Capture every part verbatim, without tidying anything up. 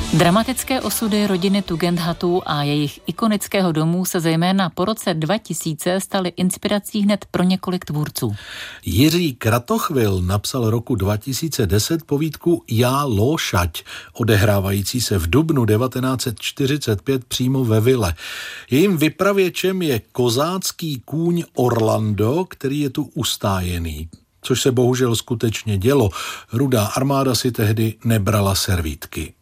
Dramatické osudy rodiny Tugendhatů a jejich ikonického domu se zejména po roce dva tisíce staly inspirací hned pro několik tvůrců. Jiří Kratochvil napsal roku dva tisíce deset povídku Já Lóšať, odehrávající se v dubnu devatenáct set čtyřicet pět přímo ve vile. Jejím vypravěčem je kozácký kůň Orlando, který je tu ustájený. Což se bohužel skutečně dělo. Rudá armáda si tehdy nebrala servítky.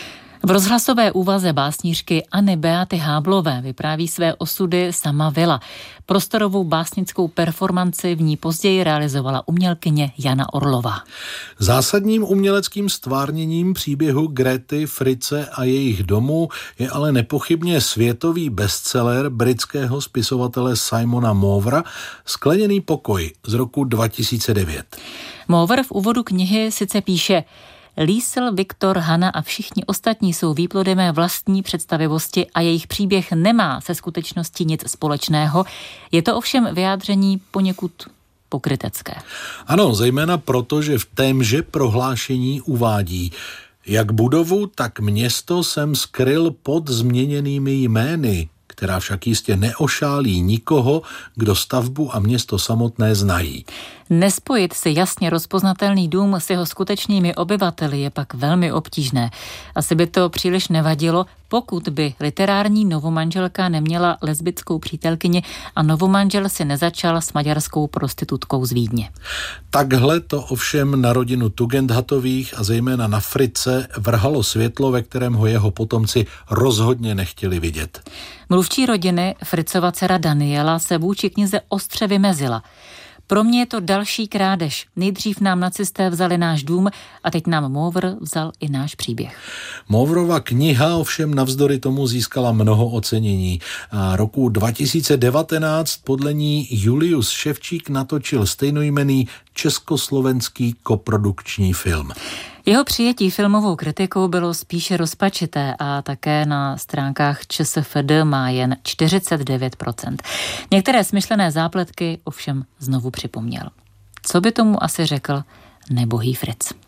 V rozhlasové úvaze básnířky Anny Beaty Háblové vypráví své osudy sama vila. Prostorovou básnickou performanci v ní později realizovala umělkyně Jana Orlová. Zásadním uměleckým stvárněním příběhu Grety, Fritze a jejich domu je ale nepochybně světový bestseller britského spisovatele Simona Movera Skleněný pokoj z roku dva tisíce devět. Mover v úvodu knihy sice píše: Liesl, Viktor, Hanna a všichni ostatní jsou výplodem mé vlastní představivosti a jejich příběh nemá se skutečností nic společného. Je to ovšem vyjádření poněkud pokrytecké. Ano, zejména proto, že v témže prohlášení uvádí: jak budovu, tak město jsem skryl pod změněnými jmény, která však jistě neošálí nikoho, kdo stavbu a město samotné znají. Nespojit si jasně rozpoznatelný dům s jeho skutečnými obyvateli je pak velmi obtížné. Asi by to příliš nevadilo, pokud by literární novomanželka neměla lesbickou přítelkyni a novomanžel si nezačal s maďarskou prostitutkou z Vídně. Takhle to ovšem na rodinu Tugendhatových a zejména na Fritze vrhalo světlo, ve kterém ho jeho potomci rozhodně nechtěli vidět. Mluvčí rodiny, Fritzova dcera Daniela, se vůči knize ostře vymezila. Pro mě je to další krádež. Nejdřív nám nacisté vzali náš dům a teď nám Mover vzal i náš příběh. Moverova kniha ovšem navzdory tomu získala mnoho ocenění. A roku dva tisíce devatenáct podle ní Julius Ševčík natočil stejnojmenný československý koprodukční film. Jeho přijetí filmovou kritikou bylo spíše rozpačité a také na stránkách ČSFD má jen čtyřicet devět procent. Některé smyšlené zápletky ovšem znovu připomněl. Co by tomu asi řekl nebohý Fritz?